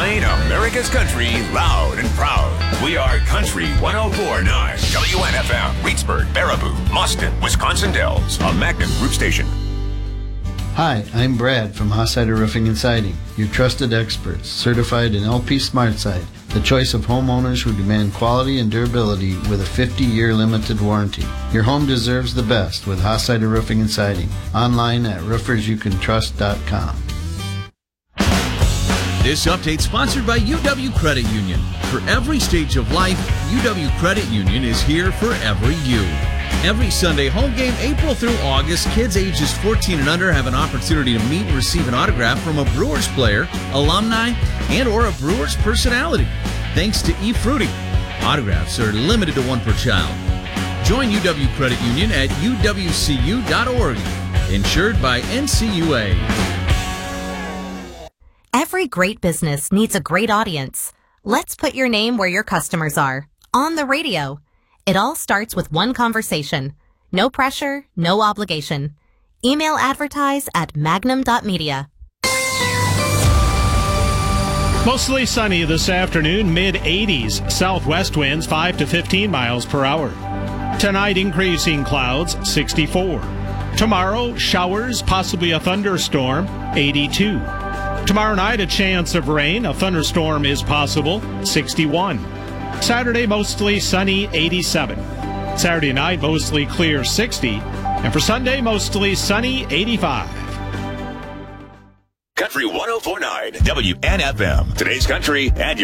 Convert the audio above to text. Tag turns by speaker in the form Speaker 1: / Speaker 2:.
Speaker 1: Playing America's country loud and proud. We are Country 104.9 WNFM, Reedsburg, Baraboo, Boston, Wisconsin Dells, a Magnum Group station.
Speaker 2: Hi, I'm Brad from Hossider Roofing and Siding, your trusted experts, certified in LP SmartSide, the choice of homeowners who demand quality and durability with a 50-year limited warranty. Your home deserves the best with Hossider Roofing and Siding. Online at roofersyoucantrust.com.
Speaker 3: This update sponsored by UW Credit Union. For every stage of life, UW Credit Union is here for every you. Every Sunday home game, April through August, kids ages 14 and under have an opportunity to meet and receive an autograph from a Brewers player, alumni, and or a Brewers personality. Thanks to eFruity. Autographs are limited to one per child. Join UW Credit Union at uwcu.org. Insured by NCUA.
Speaker 4: Every great business needs a great audience. Let's put your name where your customers are. On the radio. It all starts with one conversation. No pressure, no obligation. Email advertise at magnum.media.
Speaker 5: Mostly sunny this afternoon, mid-80s. Southwest winds 5 to 15 miles per hour. Tonight, increasing clouds, 64. Tomorrow, showers, possibly a thunderstorm, 82. Tomorrow night, a chance of rain. A thunderstorm is possible, 61. Saturday, mostly sunny, 87. Saturday night, mostly clear, 60. And for Sunday, mostly sunny, 85.
Speaker 1: Country 104.9 WNFM. Today's country and